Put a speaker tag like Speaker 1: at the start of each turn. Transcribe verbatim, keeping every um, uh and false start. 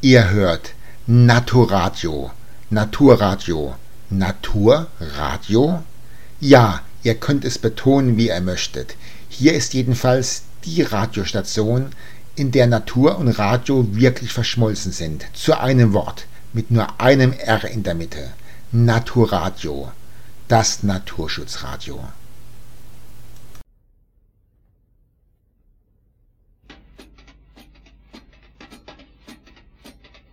Speaker 1: Ihr hört Naturradio. Naturradio. Naturradio? Ja, ihr könnt es betonen, wie ihr möchtet. Hier ist jedenfalls die Radiostation, in der Natur und Radio wirklich verschmolzen sind. Zu einem Wort, mit nur einem R in der Mitte. Naturradio. Das Naturschutzradio.